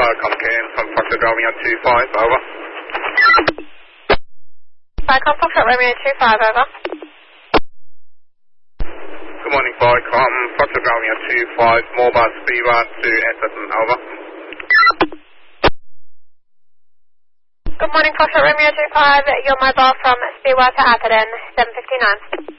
Viacom came from Foxtrot Romeo 25, over. Viacom Foxtrot Romeo 25, over. Good morning, Viacom Foxtrot Romeo 25, mobile speedway to Atherton, over. Good morning, Foxtrot Romeo 25, your mobile from Speedway to Atherton, 7:59.